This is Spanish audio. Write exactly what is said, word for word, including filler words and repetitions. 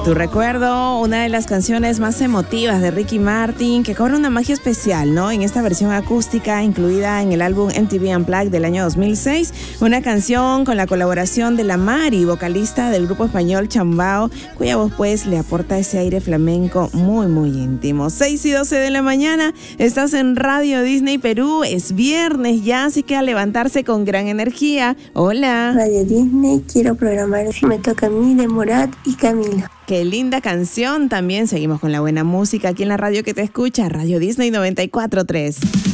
Tu recuerdo, una de las canciones más emotivas de Ricky Martin, que cobra una magia especial, ¿no? En esta versión acústica incluida en el álbum M T V Unplugged del año dos mil seis, una canción con la colaboración de la Mari, vocalista del grupo español Chambao, cuya voz pues le aporta ese aire flamenco muy muy íntimo. seis y doce de la mañana, estás en Radio Disney Perú, es viernes ya, así que a levantarse con gran energía. Hola. Radio Disney, quiero programar Si me toca a mí de Morat y Camila. Qué linda canción. También seguimos con la buena música aquí en la radio que te escucha, Radio Disney noventa y cuatro punto tres.